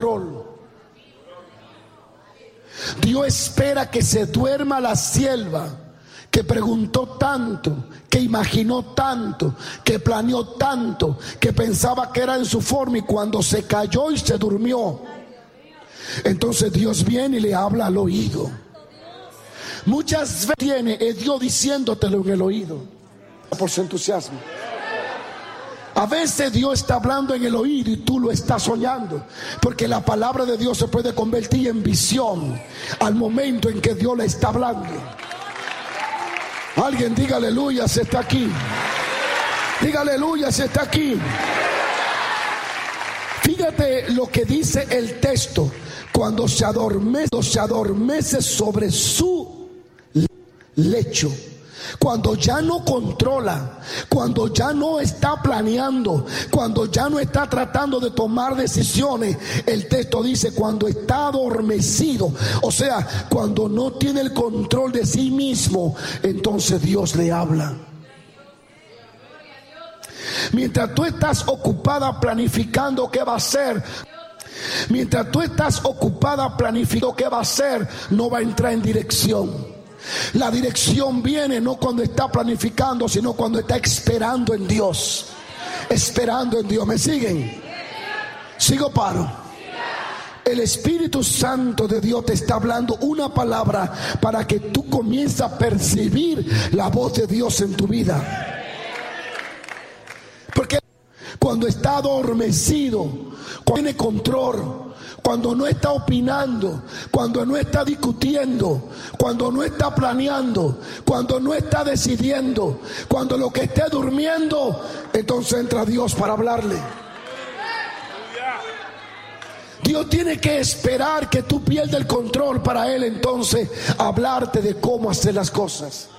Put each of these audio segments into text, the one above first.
control. Dios espera que se duerma la sierva que preguntó tanto, que imaginó tanto, que planeó tanto, que pensaba que era en su forma, y cuando se cayó y se durmió, entonces Dios viene y le habla al oído. Muchas veces es Dios diciéndotelo en el oído. Por su entusiasmo. A veces Dios está hablando en el oído y tú lo estás soñando, porque la palabra de Dios se puede convertir en visión al momento en que Dios le está hablando. Alguien diga aleluya si está aquí. Diga aleluya si está aquí. Fíjate lo que dice el texto. Cuando se adormece sobre su lecho. Cuando ya no controla, cuando ya no está planeando, cuando ya no está tratando de tomar decisiones, el texto dice cuando está adormecido, o sea, cuando no tiene el control de sí mismo, entonces Dios le habla. Mientras tú estás ocupada planificando qué va a hacer, mientras tú estás ocupada planificando qué va a hacer, no va a entrar en dirección. La dirección viene no cuando está planificando, sino cuando está esperando en Dios. Esperando en Dios. ¿Me siguen? Sigo, paro. El Espíritu Santo de Dios te está hablando una palabra para que tú comiences a percibir la voz de Dios en tu vida. Porque cuando está adormecido, cuando tiene control, cuando no está opinando, cuando no está discutiendo, cuando no está planeando, cuando no está decidiendo, cuando lo que esté durmiendo, entonces entra Dios para hablarle. Dios tiene que esperar que tú pierdas el control para Él entonces hablarte de cómo hacer las cosas.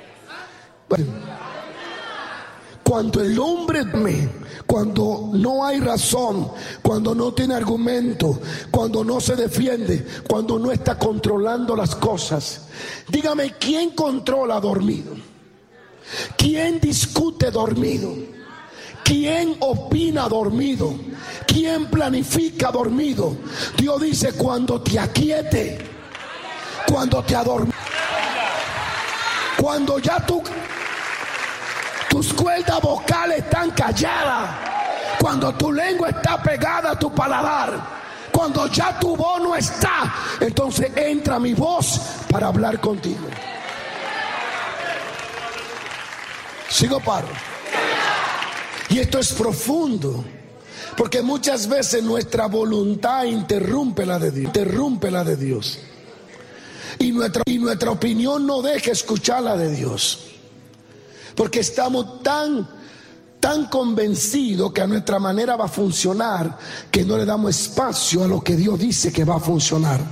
Cuando el hombre cuando no hay razón, cuando no tiene argumento, cuando no se defiende, cuando no está controlando las cosas. Dígame, ¿quién controla dormido? ¿Quién discute dormido? ¿Quién opina dormido? ¿Quién planifica dormido? Dios dice cuando te aquiete, cuando te adorme, cuando ya tus cuerdas vocales están calladas, cuando tu lengua está pegada a tu paladar, cuando ya tu voz no está, entonces entra mi voz para hablar contigo. Sigo, paro. Y esto es profundo, porque muchas veces nuestra voluntad interrumpe la de Dios, y nuestra opinión no deja escuchar la de Dios. Porque estamos tan convencidos que a nuestra manera va a funcionar, que no le damos espacio a lo que Dios dice que va a funcionar.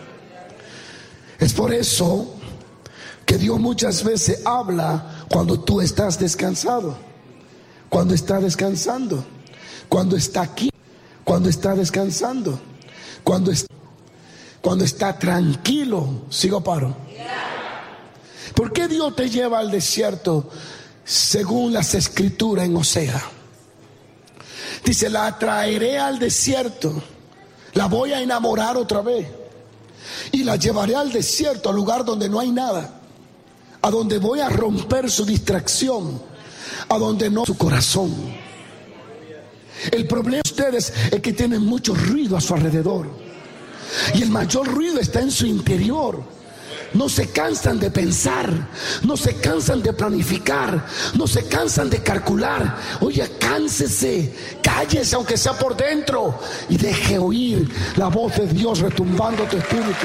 Es por eso que Dios muchas veces habla cuando tú estás descansado, cuando está descansando, cuando está aquí, cuando está descansando, cuando está tranquilo. Sigo, paro. ¿Por qué Dios te lleva al desierto? Según las escrituras en Osea, dice: la traeré al desierto, la voy a enamorar otra vez y la llevaré al desierto, al lugar donde no hay nada, a donde voy a romper su distracción, a donde no su corazón. El problema de ustedes es que tienen mucho ruido a su alrededor, y el mayor ruido está en su interior. No se cansan de pensar, no se cansan de planificar, no se cansan de calcular. Oye, cánsese, cállese aunque sea por dentro, y deje oír la voz de Dios retumbando tu espíritu.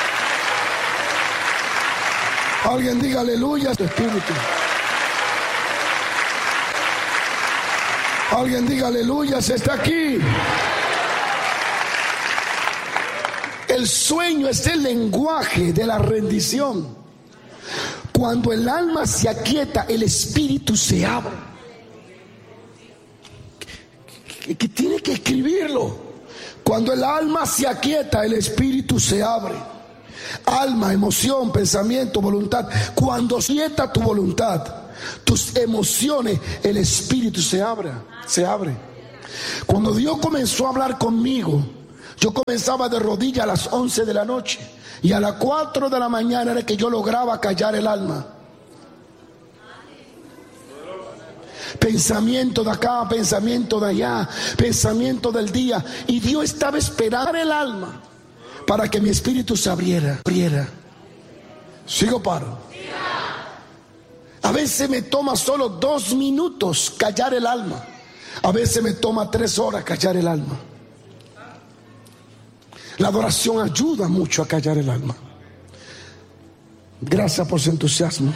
Alguien diga aleluya a tu espíritu. Alguien diga aleluya, se está aquí. El sueño es el lenguaje de la rendición. Cuando el alma se aquieta, el espíritu se abre. Que tiene que escribirlo. Cuando el alma se aquieta, el espíritu se abre. Alma, emoción, pensamiento, voluntad. Cuando se aquieta tu voluntad, tus emociones, el espíritu se abre. Cuando Dios comenzó a hablar conmigo Yo comenzaba de rodillas a las 11 de la noche y a las 4 de la mañana era que yo lograba callar el alma. Pensamiento de acá, pensamiento de allá, pensamiento del día. Y Dios estaba esperando el alma para que mi espíritu se abriera. ¿Sigo paro? A veces me toma solo 2 minutos callar el alma. A veces me toma 3 horas callar el alma. La adoración ayuda mucho a callar el alma. Gracias por su entusiasmo.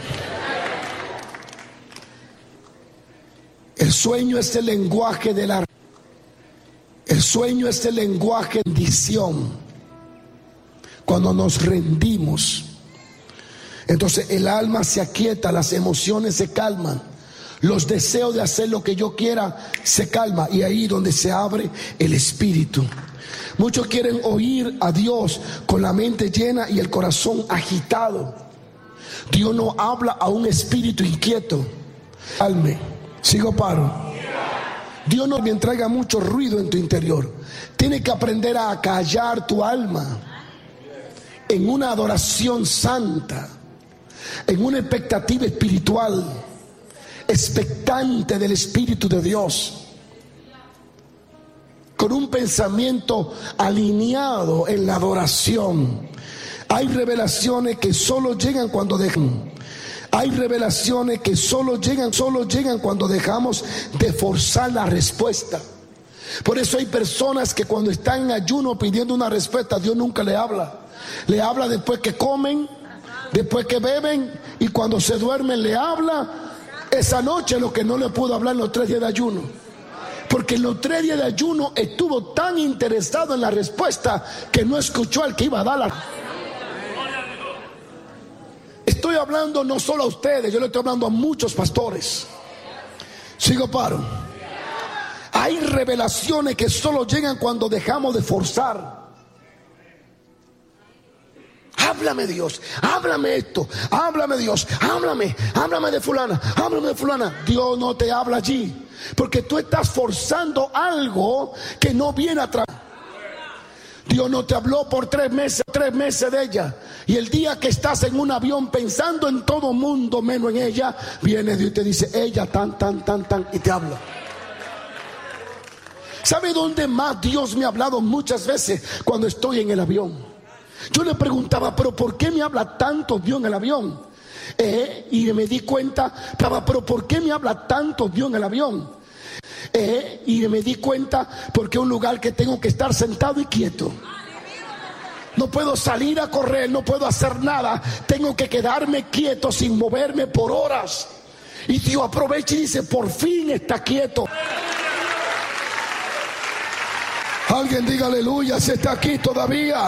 El sueño es el lenguaje de la... El sueño es el lenguaje de bendición. Cuando nos rendimos, entonces el alma se aquieta, las emociones se calman, los deseos de hacer lo que yo quiera se calma, y ahí donde se abre el espíritu. Muchos quieren oír a Dios con la mente llena y el corazón agitado. Dios no habla a un espíritu inquieto. Calme. Sigo paro. Dios no me traiga mucho ruido en tu interior. Tienes que aprender a callar tu alma en una adoración santa, en una expectativa espiritual, expectante del Espíritu de Dios, con un pensamiento alineado en la adoración. Hay revelaciones que solo llegan cuando dejan. Hay revelaciones que solo llegan cuando dejamos de forzar la respuesta. Por eso hay personas que cuando están en ayuno pidiendo una respuesta, Dios nunca le habla. Le habla después que comen, después que beben, y cuando se duermen le habla esa noche lo que no le pudo hablar en los 3 días de ayuno. Porque en los 3 días de ayuno estuvo tan interesado en la respuesta que no escuchó al que iba a dar la... Estoy hablando no solo a ustedes, yo le estoy hablando a muchos pastores. Sigo paro. Hay revelaciones que solo llegan cuando dejamos de forzar. Háblame Dios, háblame esto, háblame Dios, háblame de fulana, háblame de fulana. Dios no te habla allí, porque tú estás forzando algo que no viene a través. Dios no te habló por 3 meses de ella, y el día que estás en un avión pensando en todo mundo menos en ella, viene Dios y te dice ella tan, y te habla. ¿Sabe dónde más Dios me ha hablado muchas veces? Cuando estoy en el avión. Yo le preguntaba, pero ¿por qué me habla tanto Dios en el avión? Y me di cuenta, pero ¿por qué me habla tanto Dios en el avión? Y me di cuenta, porque es un lugar que tengo que estar sentado y quieto. No puedo salir a correr, no puedo hacer nada. Tengo que quedarme quieto sin moverme por horas. Y Dios aprovecha y dice, por fin está quieto. Alguien diga aleluya, si está aquí todavía.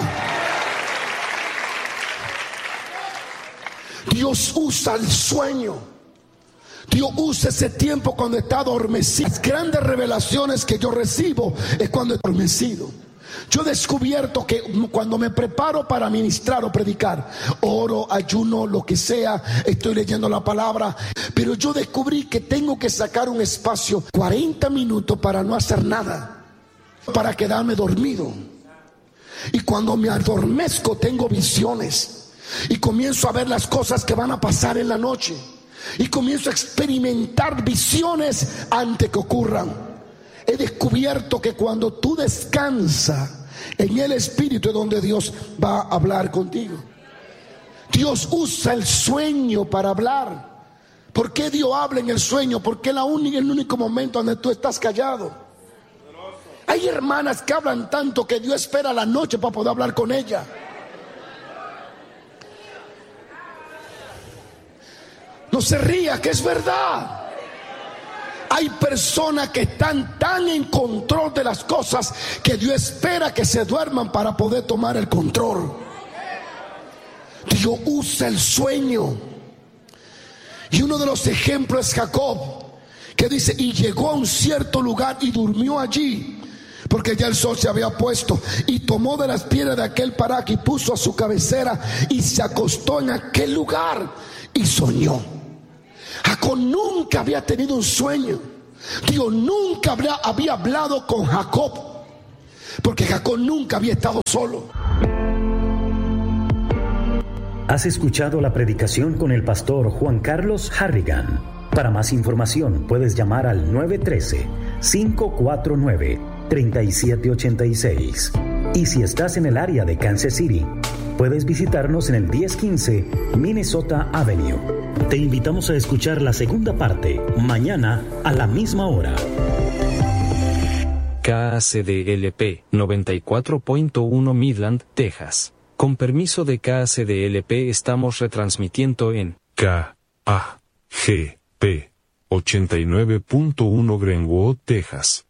Dios usa el sueño. Dios usa ese tiempo cuando está adormecido. Las grandes revelaciones que yo recibo es cuando estoy adormecido. Yo he descubierto que cuando me preparo para ministrar o predicar, oro, ayuno, lo que sea, estoy leyendo la palabra, pero yo descubrí que tengo que sacar un espacio, 40 minutos para no hacer nada, para quedarme dormido. Y cuando me adormezco tengo visiones y comienzo a ver las cosas que van a pasar en la noche. Y comienzo a experimentar visiones antes que ocurran. He descubierto que cuando tú descansas en el Espíritu es donde Dios va a hablar contigo. Dios usa el sueño para hablar. ¿Por qué Dios habla en el sueño? Porque es el único momento donde tú estás callado. Hay hermanas que hablan tanto que Dios espera la noche para poder hablar con ella. No se ría, que es verdad. Hay personas que están tan en control de las cosas que Dios espera que se duerman para poder tomar el control. Dios usa el sueño. Y uno de los ejemplos es Jacob, que dice, y llegó a un cierto lugar y durmió allí, porque ya el sol se había puesto, y tomó de las piedras de aquel paraje y puso a su cabecera y se acostó en aquel lugar y soñó. Jacob nunca había tenido un sueño. Dios nunca había hablado con Jacob. porque Jacob nunca había estado solo. Has escuchado la predicación con el pastor Juan Carlos Harrigan. Para más información puedes llamar al 913-549-3786. Y si estás en el área de Kansas City, puedes visitarnos en el 1015 Minnesota Avenue. Te invitamos a escuchar la segunda parte mañana a la misma hora. KACDLP 94.1 Midland, Texas. Con permiso de KACDLP estamos retransmitiendo en KAGP 89.1 Greenwood, Texas.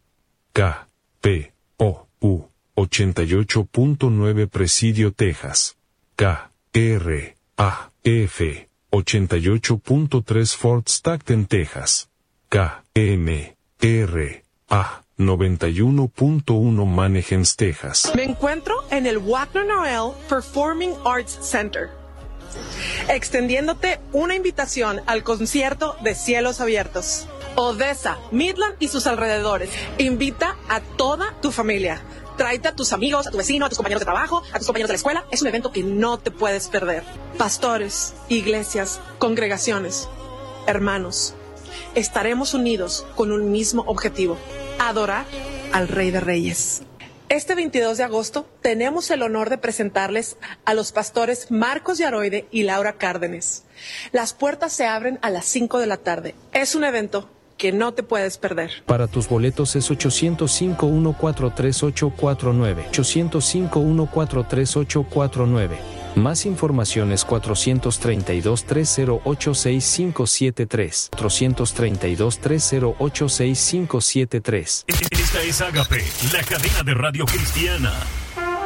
KPOU 88.9 Presidio, Texas. KRAF 88.3 Fort Stockton, Texas. KMRA 91.1 Manheim, Texas. Me encuentro en el Wagner Noel Performing Arts Center, extendiéndote una invitación al concierto de Cielos Abiertos. Odessa, Midland y sus alrededores. Invita a toda tu familia. Tráete a tus amigos, a tu vecino, a tus compañeros de trabajo, a tus compañeros de la escuela. Es un evento que no te puedes perder. Pastores, iglesias, congregaciones, hermanos, estaremos unidos con un mismo objetivo: adorar al Rey de Reyes. Este 22 de agosto tenemos el honor de presentarles a los pastores Marcos Yaroide y Laura Cárdenas. Las puertas se abren a las 5 de la tarde. Es un evento que no te puedes perder. Para tus boletos es 805-143-849. 805-143-849. Más información es 432-308-6573. 432-308-6573. Esta es Ágape, la cadena de radio cristiana.